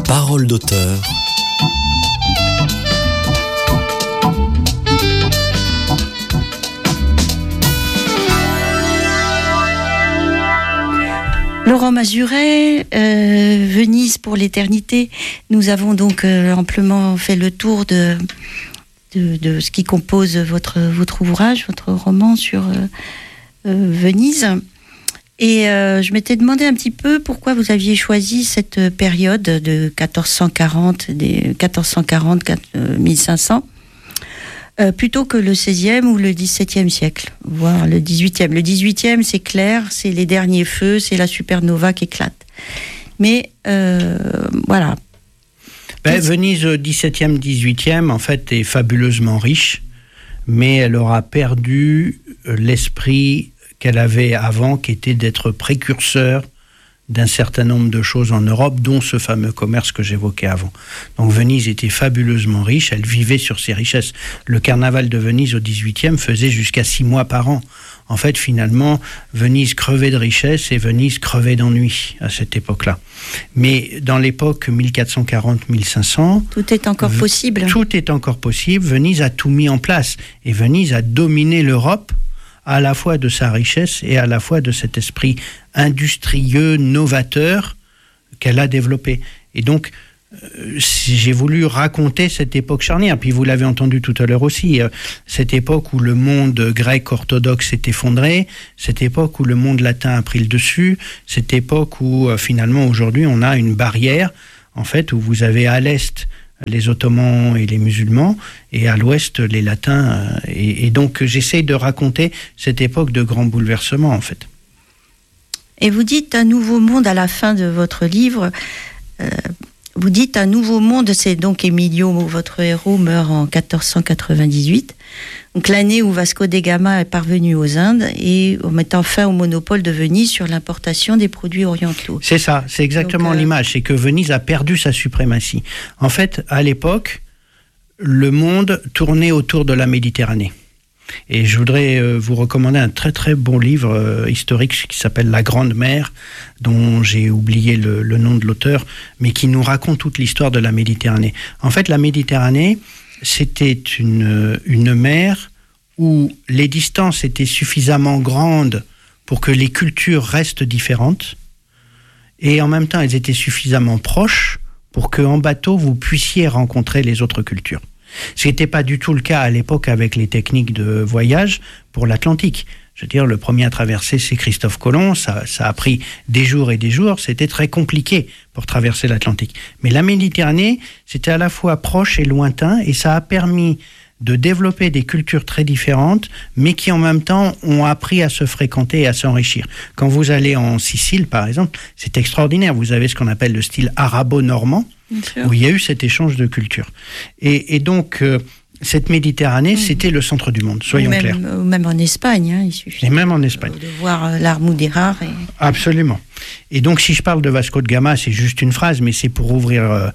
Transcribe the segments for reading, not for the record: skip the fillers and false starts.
Parole d'auteur. Laurent Mazuret, Venise pour l'éternité. Nous avons donc amplement fait le tour de ce qui compose votre ouvrage, votre roman sur Venise. Et je m'étais demandé un petit peu pourquoi vous aviez choisi cette période de 1440-1500 plutôt que le XVIe ou le XVIIe siècle, voire le XVIIIe. Le XVIIIe, c'est clair, c'est les derniers feux, c'est la supernova qui éclate. Mais voilà. Venise au XVIIe, XVIIIe, en fait, est fabuleusement riche, mais elle aura perdu l'esprit qu'elle avait avant, qui était d'être précurseur d'un certain nombre de choses en Europe, dont ce fameux commerce que j'évoquais avant. Donc Venise était fabuleusement riche, elle vivait sur ses richesses. Le carnaval de Venise au XVIIIe faisait jusqu'à 6 mois par an. En fait, finalement, Venise crevait de richesse et Venise crevait d'ennui à cette époque-là. Mais dans l'époque 1440-1500... Tout est encore possible. Tout est encore possible. Venise a tout mis en place. Et Venise a dominé l'Europe à la fois de sa richesse et à la fois de cet esprit industrieux, novateur qu'elle a développé. Et donc, j'ai voulu raconter cette époque charnière. Puis vous l'avez entendu tout à l'heure aussi, cette époque où le monde grec orthodoxe s'est effondré, cette époque où le monde latin a pris le dessus, cette époque où finalement aujourd'hui on a une barrière, en fait, où vous avez à l'est les Ottomans et les musulmans, et à l'ouest, les latins. Et donc, j'essaye de raconter cette époque de grands bouleversements, en fait. Et vous dites un nouveau monde à la fin de votre livre. Vous dites un nouveau monde, c'est donc Emilio, votre héros, meurt en 1498. Donc l'année où Vasco de Gama est parvenu aux Indes et en mettant fin au monopole de Venise sur l'importation des produits orientaux. C'est ça, c'est exactement l'image, c'est que Venise a perdu sa suprématie. En fait, à l'époque, le monde tournait autour de la Méditerranée. Et je voudrais vous recommander un très très bon livre historique qui s'appelle La Grande Mer, dont j'ai oublié le nom de l'auteur, mais qui nous raconte toute l'histoire de la Méditerranée. En fait, la Méditerranée, c'était une mer où les distances étaient suffisamment grandes pour que les cultures restent différentes, et en même temps, elles étaient suffisamment proches pour qu'en bateau, vous puissiez rencontrer les autres cultures. Ce n'était pas du tout le cas à l'époque avec les techniques de voyage pour l'Atlantique. Je veux dire, le premier à traverser, c'est Christophe Colomb. Ça a pris des jours et des jours. C'était très compliqué pour traverser l'Atlantique. Mais la Méditerranée, c'était à la fois proche et lointain, et ça a permis de développer des cultures très différentes, mais qui en même temps ont appris à se fréquenter et à s'enrichir. Quand vous allez en Sicile, par exemple, c'est extraordinaire. Vous avez ce qu'on appelle le style arabo-normand, où il y a eu cet échange de culture. Et donc, cette Méditerranée, c'était le centre du monde, soyons clairs. Même en Espagne, hein, il suffit même en Espagne. De voir l'Armudérar. Absolument. Et donc, si je parle de Vasco de Gama, c'est juste une phrase, mais c'est pour ouvrir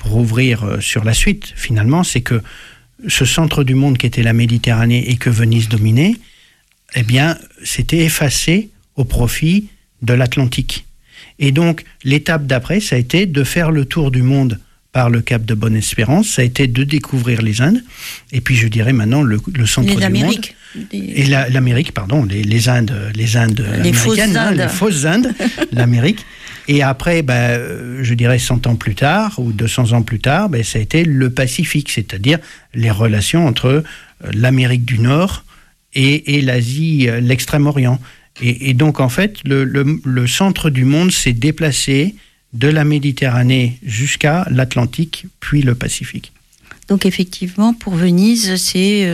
sur la suite, finalement, c'est que ce centre du monde qui était la Méditerranée et que Venise dominait, eh bien, c'était effacé au profit de l'Atlantique. Et donc, l'étape d'après, ça a été de faire le tour du monde par le Cap de Bonne-Espérance, ça a été de découvrir les Indes, et puis je dirais maintenant le centre du monde. Et l'Amérique, pardon, les Indes américaines, les fausses Indes, l'Amérique. Et après, je dirais 100 ans plus tard, ou 200 ans plus tard, ça a été le Pacifique, c'est-à-dire les relations entre l'Amérique du Nord et l'Asie, l'Extrême-Orient. Et donc, en fait, le centre du monde s'est déplacé de la Méditerranée jusqu'à l'Atlantique, puis le Pacifique. Donc, effectivement, pour Venise, c'est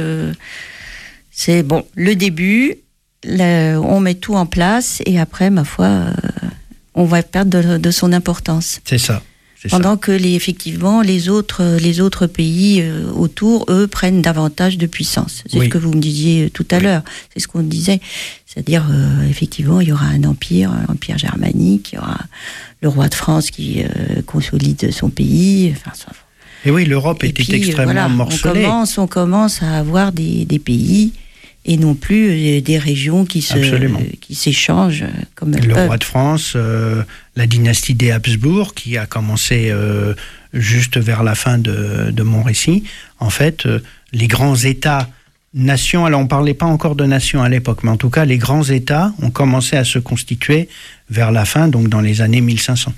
bon, le début, on met tout en place, et après, ma foi, on va perdre de son importance. C'est ça. Pendant que effectivement, les autres pays autour, eux, prennent davantage de puissance. C'est ce que vous me disiez tout à l'heure. C'est ce qu'on disait. C'est-à-dire, effectivement, il y aura un empire germanique, il y aura le roi de France qui consolide son pays. Et oui, l'Europe était extrêmement morcelée. On commence à avoir des pays et non plus des régions qui s'échangent comme elles peuvent. Le roi de France, la dynastie des Habsbourg, qui a commencé juste vers la fin de mon récit. En fait, les grands États-nations, alors on ne parlait pas encore de nations à l'époque, mais en tout cas, les grands États ont commencé à se constituer vers la fin, donc dans les années 1500.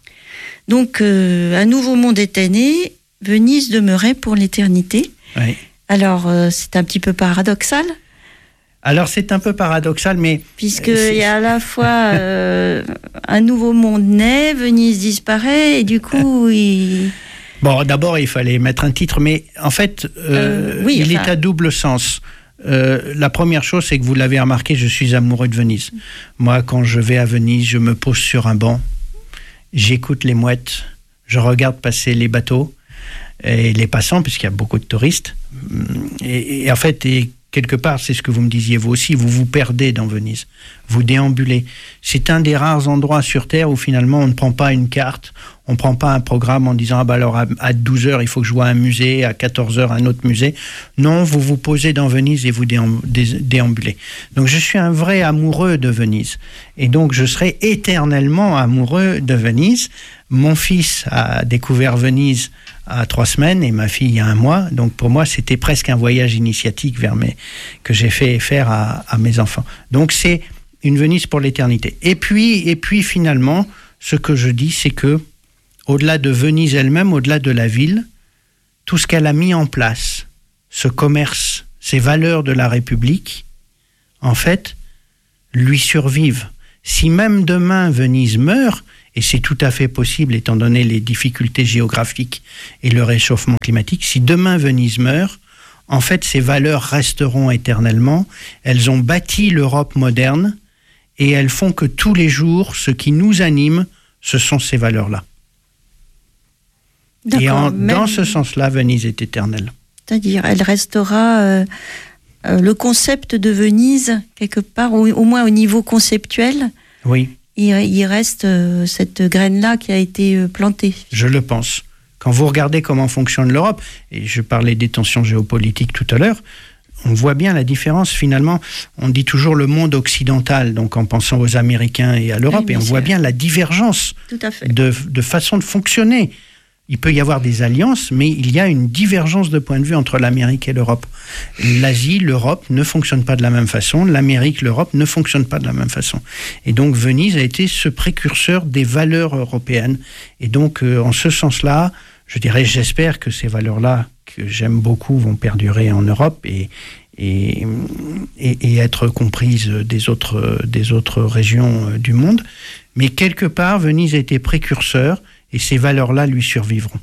Donc, un nouveau monde était né, Venise demeurait pour l'éternité. Oui. Alors, c'est un petit peu paradoxal. Alors, c'est un peu paradoxal, mais... Puisqu'il y a à la fois un nouveau monde naît, Venise disparaît, et du coup, Bon, d'abord, il fallait mettre un titre, mais en fait, il est à double sens. La première chose, c'est que vous l'avez remarqué, je suis amoureux de Venise. Moi, quand je vais à Venise, je me pose sur un banc, j'écoute les mouettes, je regarde passer les bateaux et les passants, puisqu'il y a beaucoup de touristes. Et en fait, quelque part, c'est ce que vous me disiez vous aussi, vous vous perdez dans Venise, vous déambulez. C'est un des rares endroits sur Terre où finalement on ne prend pas une carte, on ne prend pas un programme en disant alors à 12h il faut que je vois un musée, à 14h un autre musée. Non, vous vous posez dans Venise et vous déambulez. Donc je suis un vrai amoureux de Venise et donc je serai éternellement amoureux de Venise. Mon fils a découvert Venise à 3 semaines et ma fille il y a 1 mois. Donc pour moi, c'était presque un voyage initiatique que j'ai fait faire à mes enfants. Donc c'est une Venise pour l'éternité. Et puis finalement, ce que je dis, c'est que au-delà de Venise elle-même, au-delà de la ville, tout ce qu'elle a mis en place, ce commerce, ces valeurs de la République, en fait, lui survivent. Si même demain Venise meurt, et c'est tout à fait possible étant donné les difficultés géographiques et le réchauffement climatique, si demain Venise meurt, en fait ces valeurs resteront éternellement, elles ont bâti l'Europe moderne et elles font que tous les jours, ce qui nous anime, ce sont ces valeurs-là. Et dans ce sens-là, Venise est éternelle. C'est-à-dire, elle restera... le concept de Venise, quelque part, au moins au niveau conceptuel, oui. Il reste cette graine-là qui a été plantée. Je le pense. Quand vous regardez comment fonctionne l'Europe, et je parlais des tensions géopolitiques tout à l'heure, on voit bien la différence finalement. On dit toujours le monde occidental, donc en pensant aux Américains et à l'Europe, et on voit bien la divergence de façon de fonctionner. Il peut y avoir des alliances, mais il y a une divergence de point de vue entre l'Amérique et l'Europe. L'Asie, l'Europe ne fonctionnent pas de la même façon. L'Amérique, l'Europe ne fonctionnent pas de la même façon. Et donc Venise a été ce précurseur des valeurs européennes. Et donc, en ce sens-là, je dirais, j'espère que ces valeurs-là, que j'aime beaucoup, vont perdurer en Europe et être comprises des autres régions du monde. Mais quelque part, Venise a été précurseur. Et ces valeurs-là lui survivront.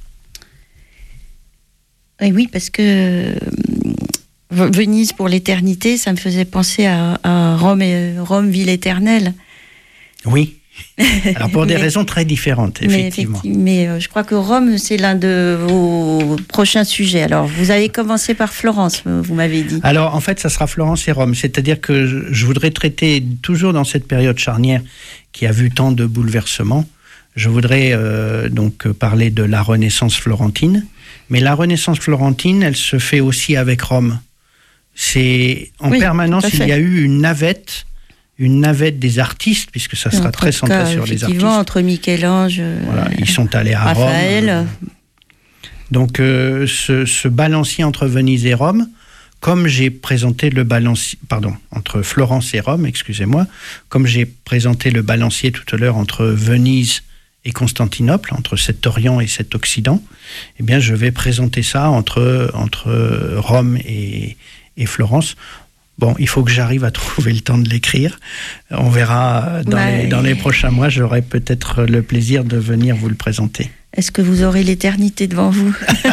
Et oui, parce que Venise pour l'éternité, ça me faisait penser à Rome, ville éternelle. Oui. Alors pour des raisons très différentes, effectivement. Mais je crois que Rome, c'est l'un de vos prochains sujets. Alors, vous avez commencé par Florence, vous m'avez dit. Alors, en fait, ça sera Florence et Rome. C'est-à-dire que je voudrais traiter, toujours dans cette période charnière qui a vu tant de bouleversements, je voudrais donc parler de la Renaissance florentine, mais la Renaissance florentine, elle se fait aussi avec Rome. C'est en permanence, il y a eu une navette des artistes, puisque ça sera très centré sur les artistes. Entre Michel-Ange, voilà, ils sont allés à Raphaël. Rome. Donc ce balancier entre Venise et Rome, comme j'ai présenté le balancier, entre Florence et Rome, excusez-moi, comme j'ai présenté le balancier tout à l'heure entre Venise et Constantinople, entre cet Orient et cet Occident, eh bien, je vais présenter ça entre Rome et Florence. Bon, il faut que j'arrive à trouver le temps de l'écrire. On verra dans les prochains mois, j'aurai peut-être le plaisir de venir vous le présenter. Est-ce que vous aurez l'éternité devant vous?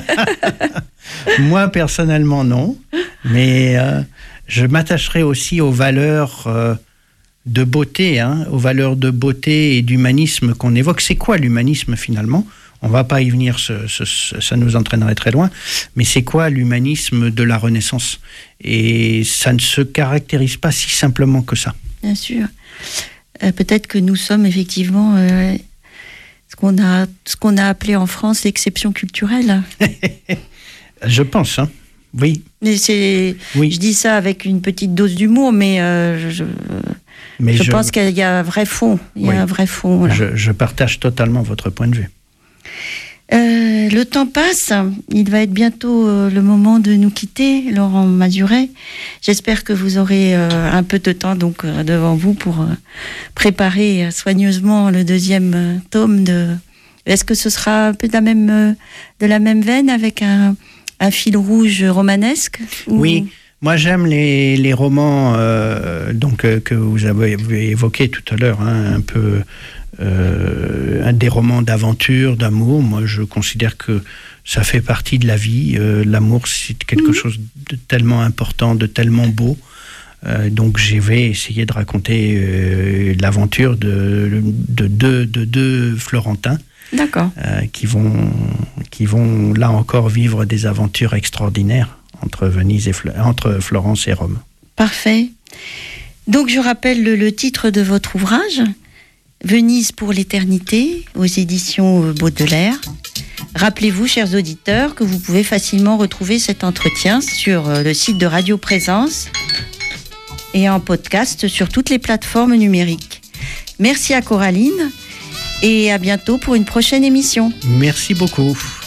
Moi, personnellement, non. Mais je m'attacherai aussi aux valeurs de beauté, aux valeurs de beauté et d'humanisme qu'on évoque. C'est quoi l'humanisme finalement? On ne va pas y venir, ça nous entraînerait très loin. Mais c'est quoi l'humanisme de la Renaissance? Et ça ne se caractérise pas si simplement que ça. Bien sûr. Peut-être que nous sommes effectivement ce qu'on a appelé en France l'exception culturelle. Je pense. Oui. Mais je dis ça avec une petite dose d'humour, mais je pense qu'il y a un vrai fond. Un vrai fond. Là. Je partage totalement votre point de vue. Le temps passe, il va être bientôt le moment de nous quitter, Laurent Mazuret. J'espère que vous aurez un peu de temps donc devant vous pour préparer soigneusement le deuxième tome de. Est-ce que ce sera un peu de la même veine avec un fil rouge romanesque ou... Oui. Moi, j'aime les romans que vous avez évoqués tout à l'heure, hein, un peu des romans d'aventure, d'amour. Moi, je considère que ça fait partie de la vie. L'amour, c'est quelque chose de tellement important, de tellement beau. Donc, je vais essayer de raconter l'aventure de deux Florentins. D'accord. Qui vont là encore vivre des aventures extraordinaires entre Florence et Rome. Parfait. Donc je rappelle le titre de votre ouvrage, Venise pour l'éternité, aux éditions Baudelaire. Rappelez-vous, chers auditeurs, que vous pouvez facilement retrouver cet entretien sur le site de Radio Présence et en podcast sur toutes les plateformes numériques. Merci à Coraline et à bientôt pour une prochaine émission. Merci beaucoup.